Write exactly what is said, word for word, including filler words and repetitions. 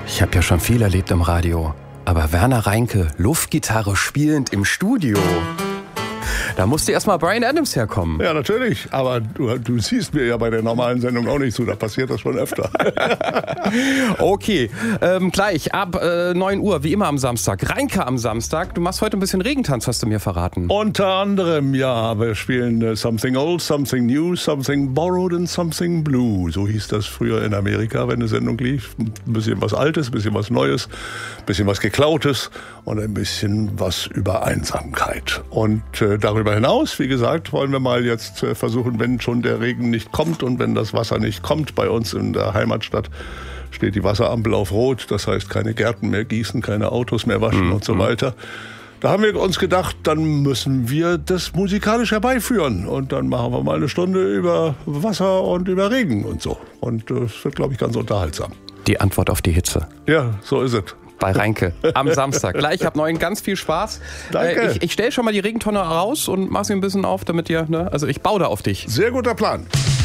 Ich habe ja schon viel erlebt im Radio. Aber Werner Reinke, Luftgitarre spielend im Studio. Da musste erstmal Bryan Adams herkommen. Ja, natürlich. Aber du, du siehst mir ja bei der normalen Sendung auch nicht zu. Da passiert das schon öfter. Okay, ähm, gleich ab äh, neun Uhr, wie immer am Samstag. Reinke am Samstag. Du machst heute ein bisschen Regentanz, hast du mir verraten. Unter anderem, ja. Wir spielen uh, Something Old, Something New, Something Borrowed and Something Blue. So hieß das früher in Amerika, wenn eine Sendung lief. Ein bisschen was Altes, ein bisschen was Neues, ein bisschen was Geklautes und ein bisschen was über Einsamkeit. Und äh, darüber Darüber hinaus, wie gesagt, wollen wir mal jetzt versuchen, wenn schon der Regen nicht kommt und wenn das Wasser nicht kommt, bei uns in der Heimatstadt steht die Wasserampel auf Rot, das heißt keine Gärten mehr gießen, keine Autos mehr waschen mhm. und so weiter. Da haben wir uns gedacht, dann müssen wir das musikalisch herbeiführen und dann machen wir mal eine Stunde über Wasser und über Regen und so. Und das wird, glaube ich, ganz unterhaltsam. Die Antwort auf die Hitze. Ja, so ist es. Bei Reinke am Samstag. Gleich ab neun, ganz viel Spaß. Danke. Äh, ich ich stelle schon mal die Regentonne raus und mach sie ein bisschen auf, damit ihr, ne, also ich baue da auf dich. Sehr guter Plan.